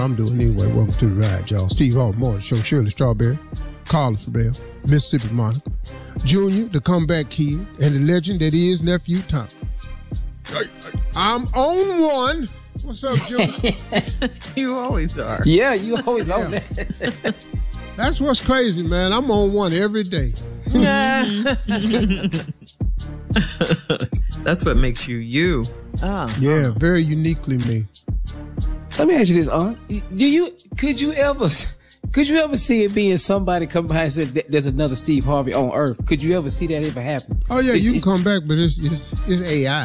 I'm doing anyway. Welcome to the ride, y'all. Steve Harvey Morning Show. Shirley Strawberry, Carla Farrell, Mississippi Monica, Junior, the comeback kid, and the legend that is Nephew Tom. I'm on one. What's up, Junior? You always are. Yeah, you always on that. That's what's crazy, man. I'm on one every day. That's what makes you you. Yeah, very uniquely me. Let me ask you this, Aunt. Could you ever see it being somebody come by and say there's another Steve Harvey on Earth? Could you ever see that ever happen? Oh yeah, you can come back, but it's AI.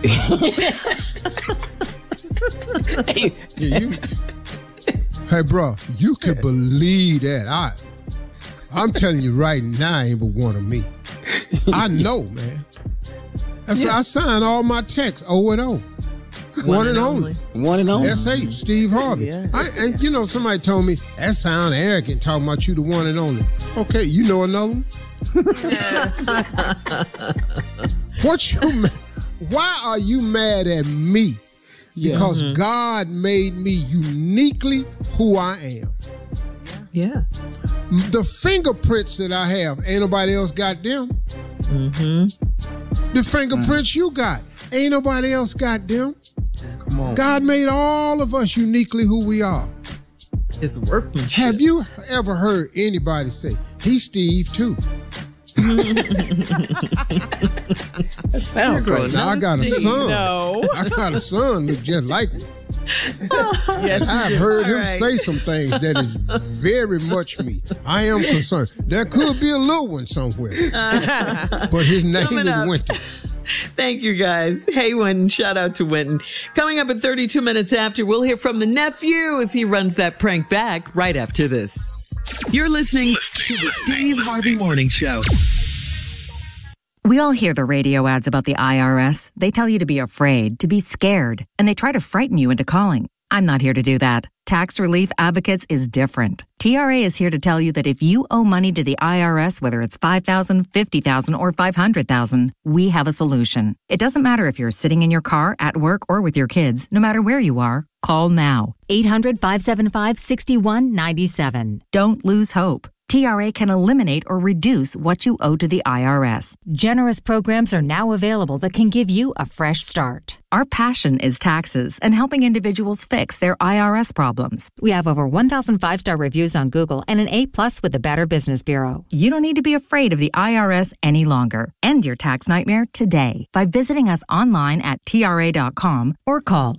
Hey, bro, you can believe that. I'm telling you right now, ain't but one of me. I know, man. That's why I sign all my texts O&O. One and only. One and only. S.H. Steve Harvey. Yeah. And you know, somebody told me, that sound arrogant talking about you the one and only. Okay, you know another one? Why are you mad at me? Because God made me uniquely who I am. Yeah. The fingerprints that I have, ain't nobody else got them. The fingerprints you got, ain't nobody else got them. Come on. God made all of us uniquely who we are. His workmanship. Have you ever heard anybody say, he's Steve too? That sounds great. Now I got a son. No. I got a son look just like me. Yes, I've heard him say some things that is very much me. I am concerned. There could be a little one somewhere. But his name is Winton. Thank you, guys. Hey, Winton. Shout out to Winton. Coming up at 32 minutes after, we'll hear from the nephew as he runs that prank back right after this. You're listening to the Steve Harvey Morning Show. We all hear the radio ads about the IRS. They tell you to be afraid, to be scared, and they try to frighten you into calling. I'm not here to do that. Tax Relief Advocates is different. TRA is here to tell you that if you owe money to the IRS, whether it's $5,000, $50,000, or $500,000, we have a solution. It doesn't matter if you're sitting in your car, at work, or with your kids. No matter where you are, call now. 800-575-6197. Don't lose hope. TRA can eliminate or reduce what you owe to the IRS. Generous programs are now available that can give you a fresh start. Our passion is taxes and helping individuals fix their IRS problems. We have over 1,000 5-star reviews on Google and an A+ with the Better Business Bureau. You don't need to be afraid of the IRS any longer. End your tax nightmare today by visiting us online at TRA.com or call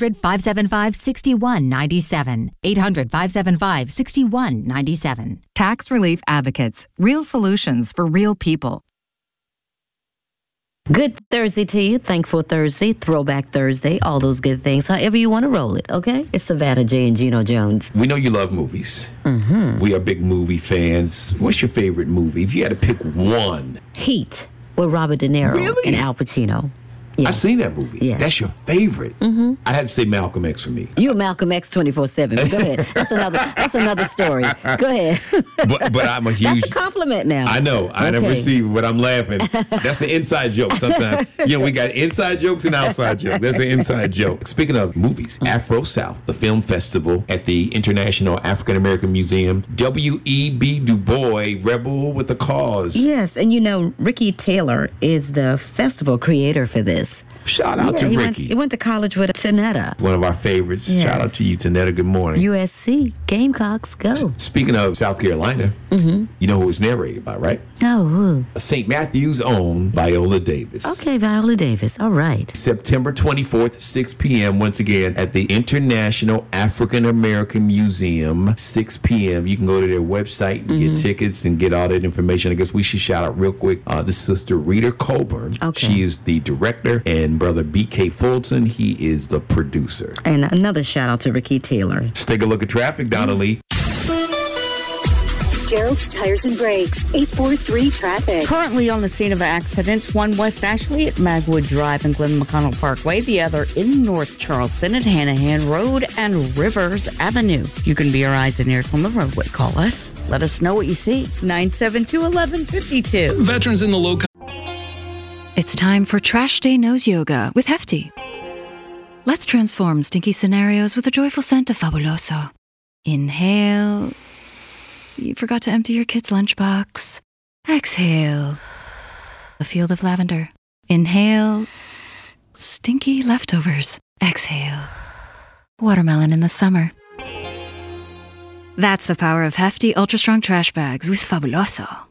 800-575-6197. 800-575-6197. Tax Relief Advocates. Real solutions for real people. Good Thursday to you. Thankful Thursday, Throwback Thursday, all those good things. However you want to roll it, okay? It's Savannah J and Gino Jones. We know you love movies. We are big movie fans. What's your favorite movie? If you had to pick one. Heat with Robert De Niro and Al Pacino. Yeah. I've seen that movie. Yes. That's your favorite. I'd have to say Malcolm X for me. You a Malcolm X 24/7. Go ahead. That's another story. Go ahead. But I'm a huge... That's a compliment now. I know. I never receive it, but I'm laughing. That's an inside joke sometimes. We got inside jokes and outside jokes. That's an inside joke. Speaking of movies, Afro South, the film festival at the International African American Museum. W.E.B. Du Bois, Rebel with a Cause. Yes, and Ricky Taylor is the festival creator for this. Shout out to Ricky. He went to college with Tanetta. One of our favorites. Yes. Shout out to you, Tanetta. Good morning. USC. Gamecocks, go. Speaking of South Carolina, you know who it was narrated by, right? Oh, who? St. Matthew's own Viola Davis. Okay, Viola Davis. All right. September 24th, 6 p.m. once again at the International African American Museum, 6 p.m. You can go to their website and get tickets and get all that information. I guess we should shout out real quick the sister Rita Colburn. Okay. She is the director, and brother B.K. Fulton, he is the producer. And another shout out to Ricky Taylor. Let's take a look at traffic, Donna Lee. Gerald's Tires and Brakes, 843 traffic. Currently on the scene of accidents, one West Ashley at Magwood Drive and Glen McConnell Parkway, the other in North Charleston at Hanahan Road and Rivers Avenue. You can be your eyes and ears on the roadway. Call us. Let us know what you see. 972-1152. Veterans in the low... It's time for Trash Day Nose Yoga with Hefty. Let's transform stinky scenarios with the joyful scent of Fabuloso. Inhale. You forgot to empty your kid's lunchbox. Exhale. A field of lavender. Inhale. Stinky leftovers. Exhale. Watermelon in the summer. That's the power of hefty, ultra-strong trash bags with Fabuloso.